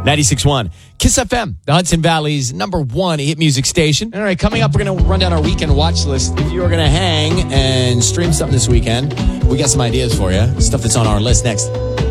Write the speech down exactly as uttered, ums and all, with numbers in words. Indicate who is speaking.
Speaker 1: ninety-six point one Kiss F M, the Hudson Valley's number one hit music station. All right, coming up, we're going to run down our weekend watch list. If you're going to hang and stream something this weekend, we got some ideas for you. Stuff that's on our list next.